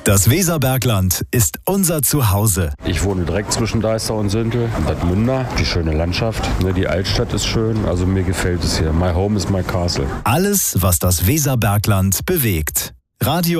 Das Weserbergland ist unser Zuhause. Ich wohne direkt zwischen Deister und Süntel. Bad Münder, die schöne Landschaft. Die Altstadt ist schön, also mir gefällt es hier. My home is my castle. Alles, was das Weserbergland bewegt. Radio